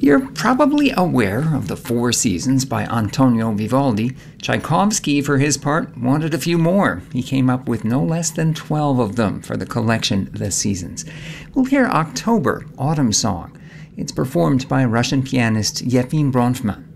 You're probably aware of the Four Seasons by Antonio Vivaldi. Tchaikovsky, for his part, wanted a few more. He came up with no less than 12 of them for the collection The Seasons. We'll hear October, Autumn Song. It's performed by Russian pianist Yefim Bronfman.